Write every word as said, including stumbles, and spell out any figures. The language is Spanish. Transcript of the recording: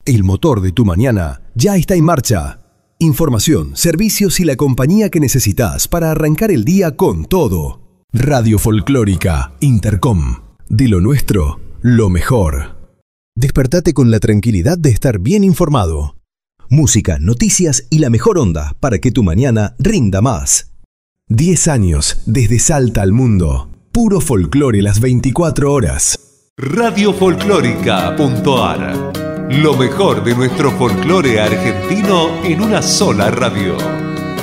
El motor de tu mañana ya está en marcha. Información, servicios y la compañía que necesitas para arrancar el día con todo. Radio Folclórica Intercom. De lo nuestro, lo mejor. Despertate con la tranquilidad de estar bien informado. Música, noticias y la mejor onda para que tu mañana rinda más. diez años desde Salta al mundo. Puro folclore las veinticuatro horas. radio folclórica punto a r. Lo mejor de nuestro folclore argentino en una sola radio.